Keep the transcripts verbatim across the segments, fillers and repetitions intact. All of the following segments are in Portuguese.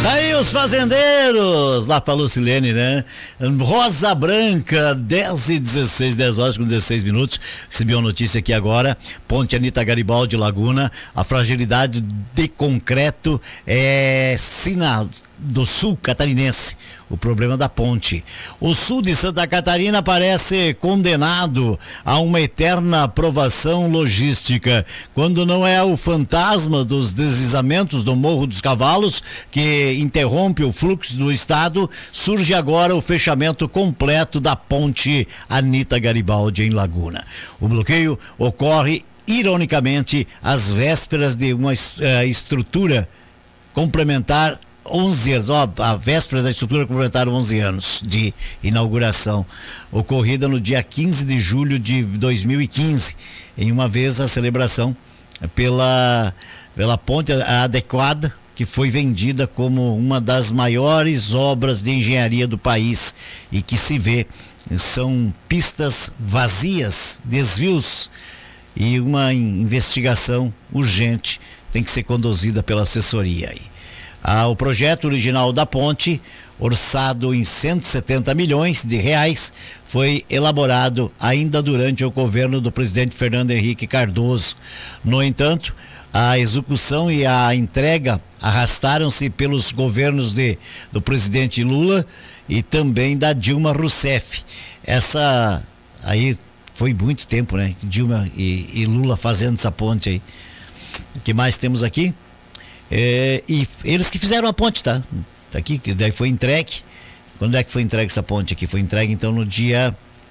Tá aí os fazendeiros, lá pra Lucilene, né? Rosa Branca, dez e dezesseis, dez horas com dezesseis minutos. Recebi uma notícia aqui agora. Ponte Anita Garibaldi, Laguna. A fragilidade de concreto é sina do sul catarinense. O problema da ponte. O sul de Santa Catarina parece condenado a uma eterna provação logística, quando não é o fantasma dos deslizamentos do Morro dos Cavalos que interrompe o fluxo do estado. Surge agora o fechamento completo da ponte Anita Garibaldi em Laguna. O bloqueio ocorre, ironicamente, às vésperas de uma uh, estrutura complementar onze anos, ó, a véspera da estrutura complementar onze anos de inauguração, ocorrida no dia quinze de julho de dois mil e quinze, em uma vez a celebração pela, pela ponte adequada, que foi vendida como uma das maiores obras de engenharia do país, e que se vê, são pistas vazias, desvios, e uma investigação urgente tem que ser conduzida pela assessoria aí. Ah, o projeto original da ponte, orçado em cento e setenta milhões de reais, foi elaborado ainda durante o governo do presidente Fernando Henrique Cardoso. No entanto, a execução e a entrega arrastaram-se pelos governos de, do presidente Lula e também da Dilma Rousseff. Essa aí foi muito tempo, né? Dilma e, e Lula fazendo essa ponte aí. O que mais temos aqui? É, e eles que fizeram a ponte, tá? Tá aqui, que daí foi entregue. Quando é que foi entregue essa ponte aqui? Foi entregue então no dia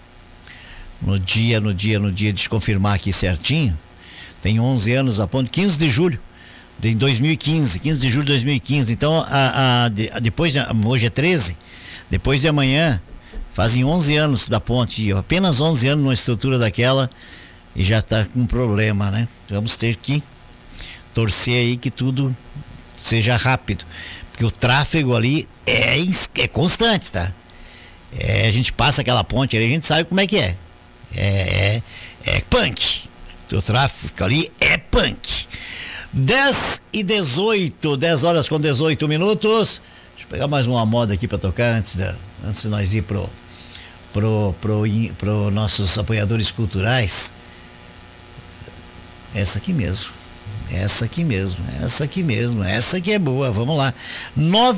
no dia, no dia, no dia, deixa eu confirmar aqui certinho. Tem onze anos a ponte, quinze de julho de dois mil e quinze, quinze de julho de dois mil e quinze. Então, a, a, a, depois de, hoje é treze, depois de amanhã fazem onze anos da ponte, apenas onze anos numa estrutura daquela, e já tá com problema, né? Vamos ter que torcer aí que tudo seja rápido, porque o tráfego ali é, é constante, tá? É, a gente passa aquela ponte ali, a gente sabe como é que é. É, é, é punk. O tráfego ali é punk. dez e dezoito, dez horas com dezoito minutos. Deixa eu pegar mais uma moda aqui para tocar antes, da, antes de nós ir pro, pro, pro, pro nossos apoiadores culturais. Essa aqui mesmo. Essa aqui mesmo, essa aqui mesmo, essa aqui é boa, vamos lá. Nove